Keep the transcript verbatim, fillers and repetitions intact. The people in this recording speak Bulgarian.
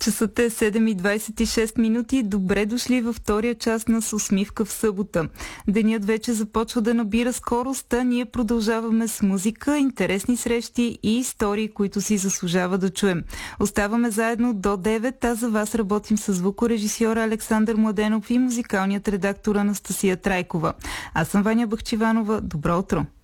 Часът е седем и двадесет и шест минути. Добре дошли във втория част на С усмивка в събота. Денят вече започва да набира скорост, а ние продължаваме с музика, интересни срещи и истории, които си заслужава да чуем. Оставаме заедно до девет, а за вас работим с звукорежисьора Александър Младенов и музикалният редактор Анастасия Трайкова. Аз съм Ваня Бахчиванова. Добро утро!